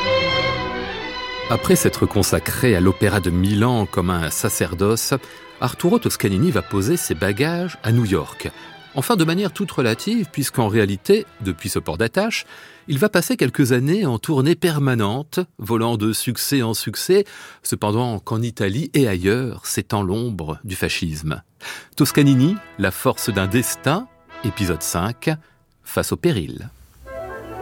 Après s'être consacré à l'opéra de Milan comme un sacerdoce, Arturo Toscanini va poser ses bagages à New York. Enfin, de manière toute relative, puisqu'en réalité, depuis ce port d'attache, il va passer quelques années en tournée permanente, volant de succès en succès, cependant qu'en Italie et ailleurs s'étend l'ombre du fascisme. Toscanini, la force d'un destin, épisode 5, face au péril.